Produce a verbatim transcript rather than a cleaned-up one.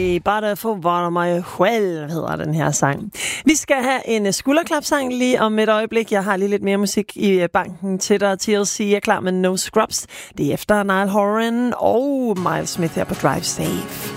Bare for at være mig selv, hedder den her sang. Vi skal have en skulderklapsang lige om et øjeblik. Jeg har lige lidt mere musik i banken til dig. T L C er klar med No Scrubs. Det er efter Niall Horan og Miles Smith her på Drive Safe.